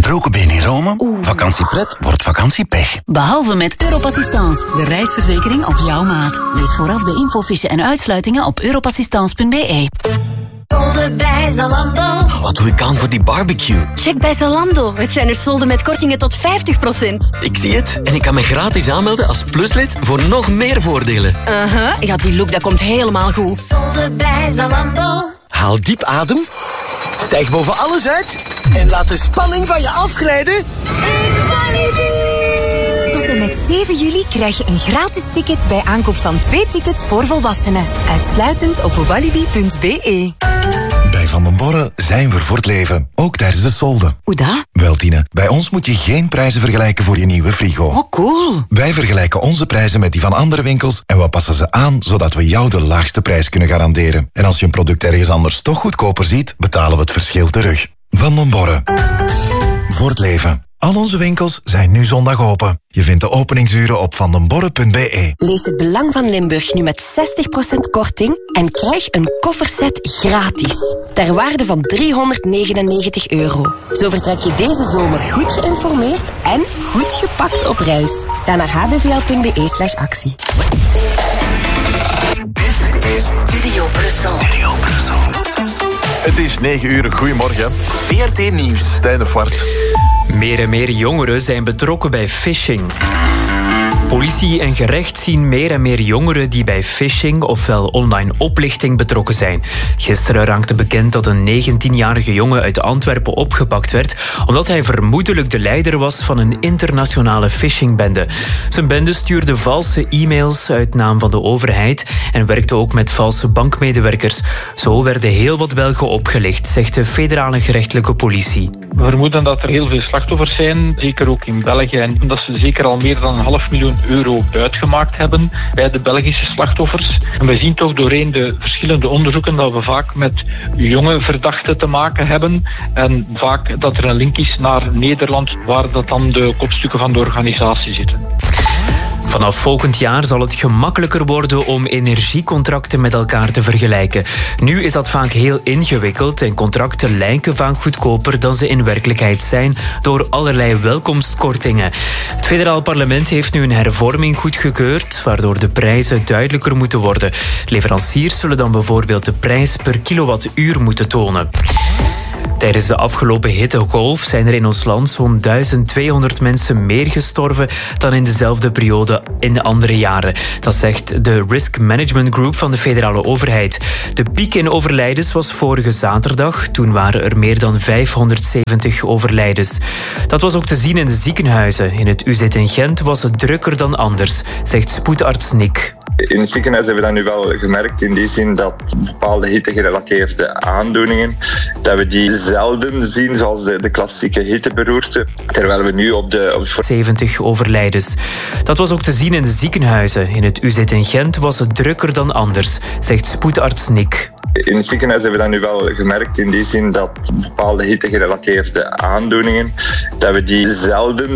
Gebroken been in Rome? Vakantiepret wordt vakantiepech. Behalve met Europassistance, de reisverzekering op jouw maat. Lees vooraf de infofiche en uitsluitingen op europassistance.be. Solden bij Zalando. Wat doe ik aan voor die barbecue? Check bij Zalando. Het zijn er solden met kortingen tot 50%. Ik zie het. En ik kan me gratis aanmelden als pluslid voor nog meer voordelen. Ja, die look dat komt helemaal goed. Solden bij Zalando. Haal diep adem. Stijg boven alles uit. En laat de spanning van je afglijden. Tot en met 7 juli krijg je een gratis ticket bij aankoop van 2 tickets voor volwassenen. Uitsluitend op walibi.be. Bij Van den Borre zijn we voor het leven. Ook tijdens de solden. Hoe dat? Wel, Tine, bij ons moet je geen prijzen vergelijken voor je nieuwe frigo. Oh, cool. Wij vergelijken onze prijzen met die van andere winkels en we passen ze aan zodat we jou de laagste prijs kunnen garanderen. En als je een product ergens anders toch goedkoper ziet, betalen we het verschil terug. Van den Borre. Voor het leven. Al onze winkels zijn nu zondag open. Je vindt de openingsuren op vandenborre.be. Lees het belang van Limburg nu met 60% korting en krijg een kofferset gratis. Ter waarde van €399. Zo vertrek je deze zomer goed geïnformeerd en goed gepakt op reis. Ga naar hbvl.be/actie. Dit is Studio Brussel. Het is 9 uur. Goedemorgen. VRT Nieuws. Stijn de Voort. Meer en meer jongeren zijn betrokken bij phishing. Politie en gerecht zien meer en meer jongeren die bij phishing, ofwel online oplichting, betrokken zijn. Gisteren raakte bekend dat een 19-jarige jongen uit Antwerpen opgepakt werd, omdat hij vermoedelijk de leider was van een internationale phishingbende. Zijn bende stuurde valse e-mails uit naam van de overheid en werkte ook met valse bankmedewerkers. Zo werden heel wat Belgen opgelicht, zegt de federale gerechtelijke politie. We vermoeden dat er heel veel slachtoffers zijn, zeker ook in België, en dat ze zeker al meer dan €500.000 buitgemaakt hebben bij de Belgische slachtoffers. En we zien toch doorheen de verschillende onderzoeken dat we vaak met jonge verdachten te maken hebben en vaak dat er een link is naar Nederland, waar dat dan de kopstukken van de organisatie zitten. Vanaf volgend jaar zal het gemakkelijker worden om energiecontracten met elkaar te vergelijken. Nu is dat vaak heel ingewikkeld en contracten lijken vaak goedkoper dan ze in werkelijkheid zijn door allerlei welkomstkortingen. Het federaal parlement heeft nu een hervorming goedgekeurd, waardoor de prijzen duidelijker moeten worden. Leveranciers zullen dan bijvoorbeeld de prijs per kilowattuur moeten tonen. Tijdens de afgelopen hittegolf zijn er in ons land zo'n 1200 mensen meer gestorven dan in dezelfde periode in de andere jaren. Dat zegt de Risk Management Group van de federale overheid. De piek in overlijdens was vorige zaterdag. Toen waren er meer dan 570 overlijdens. Dat was ook te zien in de ziekenhuizen. In het UZ in Gent was het drukker dan anders, zegt spoedarts Nick. In het ziekenhuis hebben we dat nu wel gemerkt in die zin dat bepaalde hittegerelateerde aandoeningen, dat we die zelden zien zoals de klassieke hitteberoerte, terwijl we nu op de 70 overlijdens. Dat was ook te zien in de ziekenhuizen. In het UZ in Gent was het drukker dan anders, zegt spoedarts Nick. In het ziekenhuis hebben we dat nu wel gemerkt in die zin dat bepaalde hittegerelateerde aandoeningen, dat we die zelden